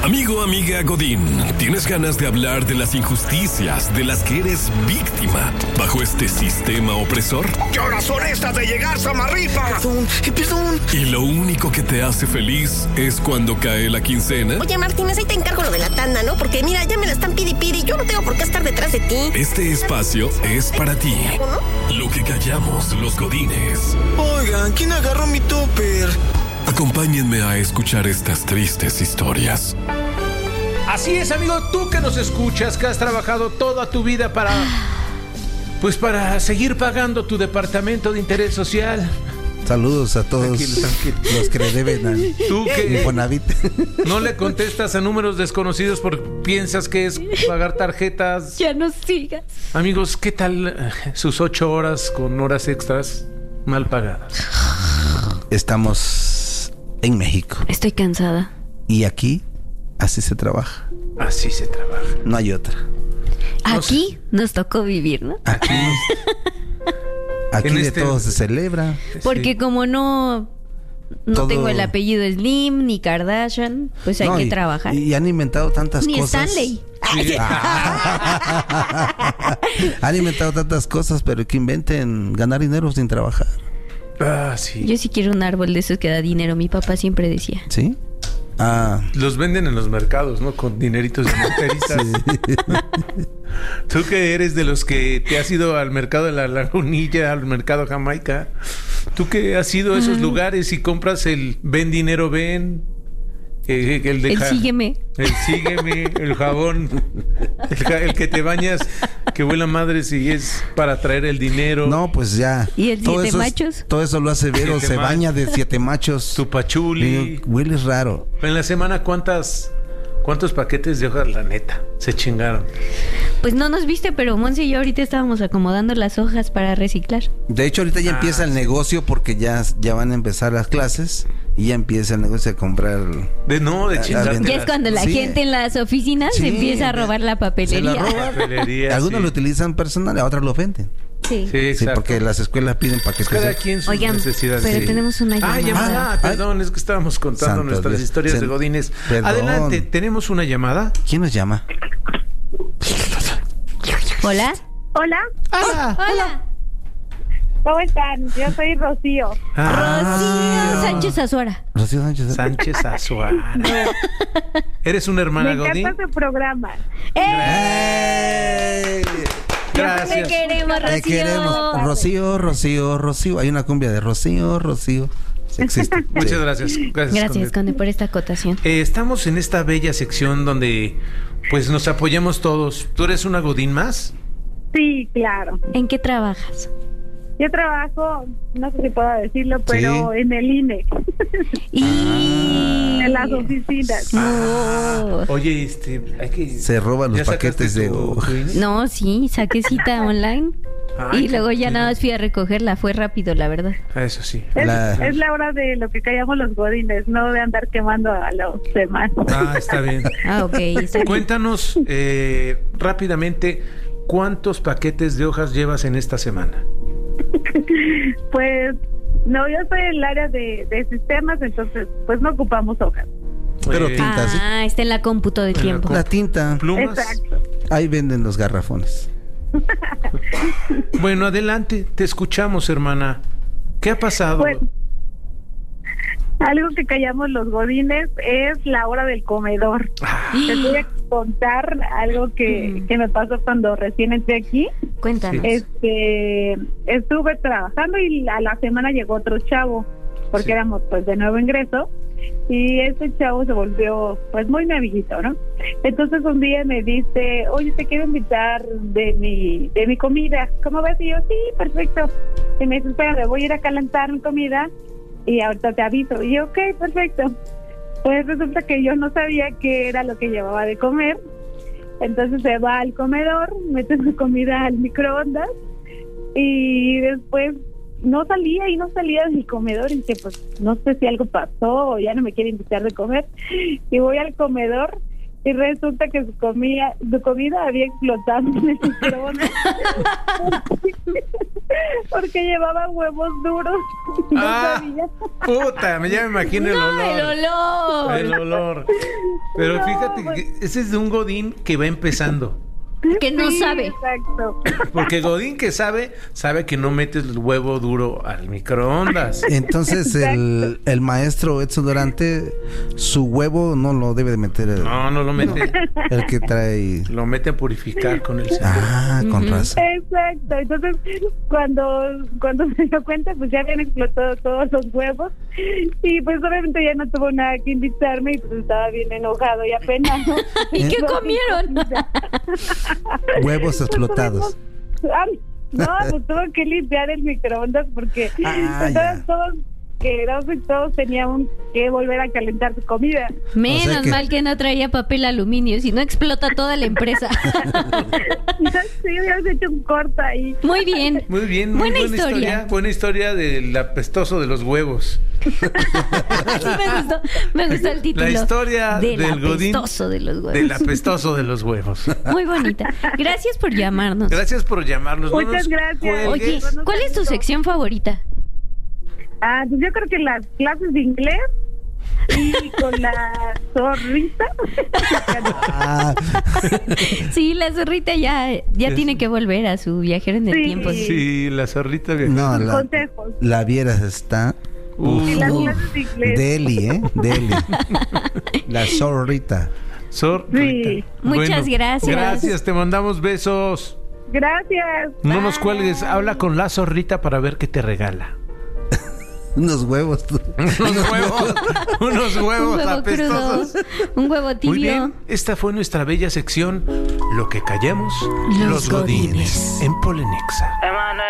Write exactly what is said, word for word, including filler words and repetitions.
Amigo, amiga Godín, ¿tienes ganas de hablar de las injusticias de las que eres víctima bajo este sistema opresor? ¿Qué horas son estas de llegar, Samarripa? Perdón, perdón. Y lo único que te hace feliz es cuando cae la quincena. Oye, Martínez, ahí te encargo lo de la tanda, ¿no? Porque mira, ya me la están pidi pidi. Yo no tengo por qué estar detrás de ti. Este espacio es para ti. ¿No? Lo que callamos los godines. Oigan, ¿quién agarró mi topper? Acompáñenme a escuchar estas tristes historias. Así es, amigo, tú que nos escuchas, que has trabajado toda tu vida para... Pues para seguir pagando tu departamento de interés social. Saludos a todos Tranquilo, tranquilo. los que le deben a Tú que Infonavit. no le contestas a números desconocidos porque piensas que es pagar tarjetas. Ya no sigas. Amigos, ¿qué tal eh, sus ocho horas con horas extras mal pagadas? Estamos en México Estoy cansada. y aquí así se trabaja. Así se trabaja. No hay otra. Aquí nos tocó vivir, ¿no? Aquí, aquí En de este- todo se celebra. Porque Sí. como no no Todo- tengo el apellido Slim ni Kardashian, pues hay No, que y, trabajar. Y han inventado tantas Ni cosas. Stanley. Sí. Han inventado tantas cosas, pero que inventen ganar dinero sin trabajar. Ah, sí. Yo sí quiero un árbol de esos que da dinero. Mi papá siempre decía. ¿Sí? Ah, Los venden en los mercados, ¿no? Con dineritos de monteritas. Tú que eres de los que te has ido al mercado de la Lagunilla, al mercado Jamaica. Tú que has ido a esos lugares y compras el ven dinero ven. eh, el de El ja- sígueme. El sígueme, el jabón. El, ja- el que te bañas, que huele a madres y es para traer el dinero. no, pues ya. ¿Y el Todo siete eso es- machos? todo eso lo hace Vero, Siete se machos. baña de siete machos. Tu pachuli. Digo, huele raro. En la semana, ¿cuántas... ¿Cuántos paquetes de hojas, la neta, se chingaron? Pues no nos viste, pero Monse y yo ahorita estábamos acomodando las hojas para reciclar. De hecho, ahorita ya Ah, empieza el sí. negocio porque ya, ya van a empezar las clases y ya empieza el negocio de comprar. De no, de Ah, chingarte. ah, Ya es cuando la Sí. gente en las oficinas Sí, se empieza a robar la Se papelería. la roban. Papelería, Algunos sí. lo utilizan personal, a otros lo venden. Sí. Sí, Sí, exacto. porque las escuelas piden paquetes. Cada quien sus Oigan, necesidades. pero Sí. tenemos una Ah, llamada. llamada. Ay. Perdón, es que estábamos contando Santo nuestras Dios. historias Se- de Godines. Perdón. Adelante, ¿tenemos una llamada? ¿Quién nos llama? Hola. Hola, ¡Hola! Hola. ¿cómo están? Yo soy Rocío. Ah, Rocío Sánchez Azuara. Rocío Sánchez. Sánchez Azuara. ¿Eres una hermana Me Godín? encanta su programa. ¡Ey! Te Gracias. queremos, Te Rocío. queremos. Rocío, Rocío, Rocío. Hay una cumbia de Rocío, Rocío. Sí, existe. Muchas Sí. gracias. Gracias, Gracias, Conde. Conde, por esta acotación. Eh, estamos en esta bella sección donde pues nos apoyamos todos. ¿Tú eres una Godín más? Sí, claro. ¿En qué trabajas? Yo trabajo, no sé si puedo decirlo, pero en el I N E, Y... en las oficinas. No. Oye, este, hay que... Se roban los ¿Ya sacaste paquetes de tu- hoja. tu I N E? No, sí, saqué cita online. Ay, Y luego ya qué nada más fui a recogerla. Fue rápido, la verdad. Ah, Eso sí. Es La- es la hora de lo que callamos los godines, no de andar quemando a los demás. Ah, está bien. Ah, ok. está bien. Cuéntanos eh, rápidamente cuántos paquetes de hojas llevas en esta semana. Pues, no, yo estoy en el área de, de sistemas, entonces, pues no ocupamos hojas. Pero Eh, tinta, ¿sí? Ah, está en la cómputo de la tiempo. La tinta. plumas. Exacto. Ahí venden los garrafones. Bueno, adelante, te escuchamos, hermana. ¿Qué ha pasado? Pues, algo que callamos los godines es la hora del comedor. Ah, Les voy a contar algo que, que me pasó cuando recién entré aquí. Cuéntanos. Este, estuve trabajando y a la semana llegó otro chavo, porque Sí. éramos pues de nuevo ingreso, y este chavo se volvió pues muy mi amiguito, ¿no? Entonces un día me dice, oye, te quiero invitar de mi de mi comida, ¿cómo ves? Y yo, sí, perfecto. Y me dice, espérame, voy a ir a calentar mi comida y ahorita te aviso. Y yo, ok, perfecto. Pues resulta que yo no sabía qué era lo que llevaba de comer. Entonces se va al comedor, mete su comida al microondas y después no salía y no salía del comedor y dije, pues no sé si algo pasó o ya no me quiere invitar de comer. Y voy al comedor y resulta que su comida, su comida había explotado en el microondas. Porque llevaba huevos duros. No Ah, sabía. puta, ya me imagino el No, olor. el olor. El olor. Pero No, fíjate pues- que ese es de un godín que va empezando. Que no Sí, sabe. Exacto. Porque godín que sabe, sabe que no metes el huevo duro al microondas. Entonces el, el maestro Edson Durante, su huevo no lo debe de meter el, No, no lo mete. el que trae. Lo mete a purificar con el cemento. Ah, con razón. Exacto. Entonces, cuando cuando se dio cuenta, pues ya habían explotado todos los huevos. Y pues obviamente ya no tuvo nada que invitarme y pues estaba bien enojado y apenas. ¿Y qué comieron? Huevos explotados. Ay, no, pues tuvo que limpiar el microondas porque Ah, entonces ya. todos quedados y todos tenían que volver a calentar su comida. Menos O sea que- mal que no traía papel aluminio, si no explota toda la empresa. Sí, habíamos hecho un corto ahí. Muy bien. Muy bien, muy Buena buena, historia. historia. Buena historia del apestoso de los huevos. Sí, me gustó, me gustó el título. La historia del del godín apestoso de los huevos. Del apestoso de los huevos. Muy bonita. Gracias por llamarnos. Gracias por llamarnos. No Muchas nos gracias. cuelgues. Oye, ¿cuál es tu sección favorita? Ah, pues yo creo que las clases de inglés y con la zorrita. Ah, Sí, la zorrita ya, ya Es- tiene que volver a su viajero en el Sí. tiempo. Sí, la zorrita. que- no, la, Consejos. la vieras está. Uf. Y las Uf. clases de inglés. Deli, ¿eh? Deli. La zorrita. Zorrita. Sí. Muchas gracias. Gracias, te mandamos besos. Gracias. No nos cuelgues, habla con la zorrita para ver qué te regala. Unos huevos. Unos huevos, unos Un huevos huevo apestosos. crudo, un huevo tibio. Muy bien, esta fue nuestra bella sección, Lo que callamos Los los godines, godines. en Polenexa.